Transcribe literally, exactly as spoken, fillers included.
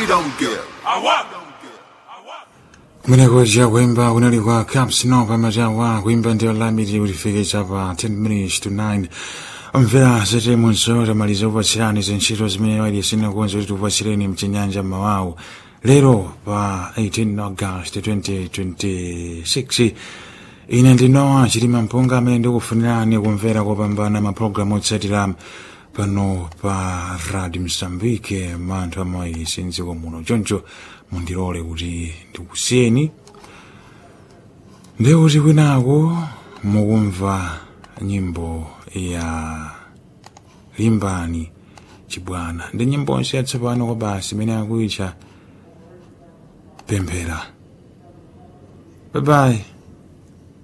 we don't give. Kumeneko kuimba kunalikuwa Caps no pamachawa kuimba ndio lamiti ulifike chapa ten minutes to nine. Mvera sete munso tamaliza upatsirani zinchito zimene walisina kuonza kuti upatsireni mchinyanja mawawu. Lero pa eighteen August twenty twenty-six ine ndinowa chilima mpunga amene ndikufunirani kumvera kopambana maprogramu otsatira pano pa Radio Msambike manthu amayi sinziko muno choncho mundilole kuti ndikusiyeni ndi kuti kwinako mukumva nyimbo ya Limbani Chibwana ndi nyimbo yonse yatsopano kwa basi imene akuitcha Pemphera. Bye bye.